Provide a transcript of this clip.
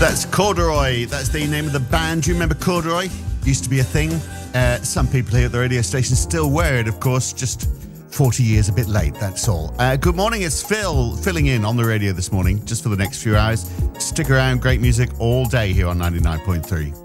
That's Corduroy. That's the name of the band. Do you remember Corduroy? Used to be a thing. Some people here at the radio station still wear it, of course, just 40 years a bit late, that's all. Good morning, it's Phil filling in on the radio this morning, just for the next few hours. Stick around, great music all day here on 99.3.